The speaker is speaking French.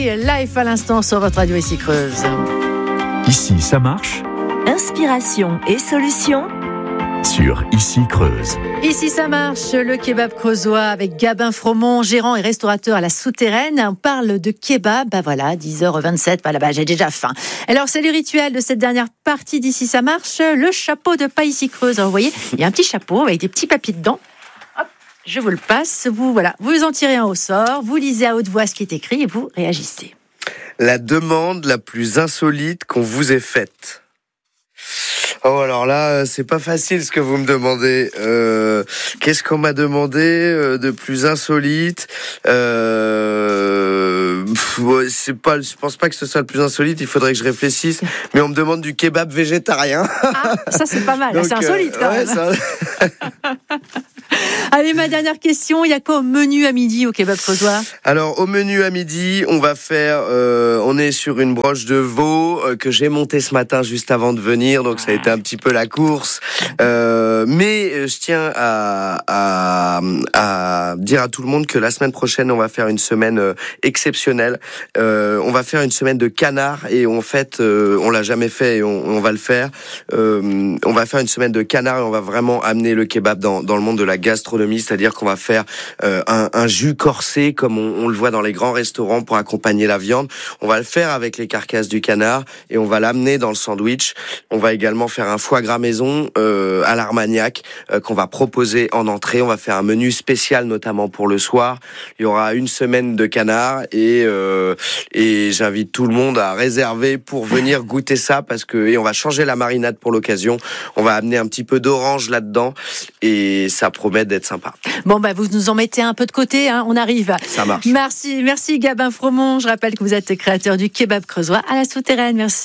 City Life à l'instant sur votre radio ici Creuse. Ici, ça marche Inspiration et solutions sur Ici Creuse. Ici ça marche, le kebab creusois avec Gabin Fromont, gérant et restaurateur à la Souterraine. On parle de kebab, 10h27, j'ai déjà faim. Alors c'est le rituel de cette dernière partie d'Ici ça marche, le chapeau de paille Ici Creuse. Alors, vous voyez, il y a un petit chapeau avec des petits papiers dedans. Hop, je vous le passe, vous en tirez un au sort, vous lisez à haute voix ce qui est écrit et vous réagissez. La demande la plus insolite qu'on vous ait faite. Oh, alors là, c'est pas facile ce que vous me demandez. Qu'est-ce qu'on m'a demandé de plus insolite? Je pense pas que ce soit le plus insolite. Il faudrait que je réfléchisse. Mais on me demande du kebab végétarien. Ah, ça c'est pas mal. Donc, c'est insolite quand même. Ça... Allez, ma dernière question. Il y a quoi au menu à midi au kebab creusois? Alors, au menu à midi, on va faire... on est sur une broche de veau que j'ai montée ce matin juste avant de venir. Donc, ça a été un petit peu la course. Mais je tiens à dire à tout le monde que la semaine prochaine, on va faire une semaine exceptionnelle. On va faire une semaine de canard et en fait, on l'a jamais fait et on va le faire. On va faire une semaine de canard et on va vraiment amener le kebab dans le monde de la gastronomie, c'est-à-dire qu'on va faire un jus corsé comme on le voit dans les grands restaurants pour accompagner la viande. On va le faire avec les carcasses du canard et on va l'amener dans le sandwich. On va également faire un foie gras maison à l'Armagnac qu'on va proposer en entrée. On va faire un menu spécial notamment pour le soir. Il y aura une semaine de canard et j'invite tout le monde à réserver pour venir goûter ça et on va changer la marinade pour l'occasion. On va amener un petit peu d'orange là-dedans et ça promet d'être sympa. Bon, vous nous en mettez un peu de côté, hein, on arrive. Ça marche. Merci Gabin Fromont. Je rappelle que vous êtes créateur du kebab creusois à la Souterraine. Merci.